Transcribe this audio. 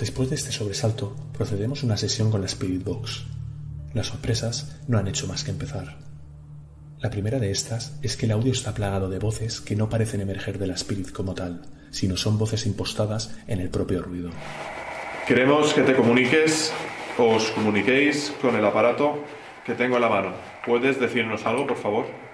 Después de este sobresalto, procedemos a una sesión con la Spirit Box. Las sorpresas no han hecho más que empezar. La primera de estas es que el audio está plagado de voces que no parecen emerger de la Spirit como tal, sino son voces impostadas en el propio ruido. Queremos que te comuniques o os comuniquéis con el aparato que tengo en la mano. ¿Puedes decirnos algo, por favor?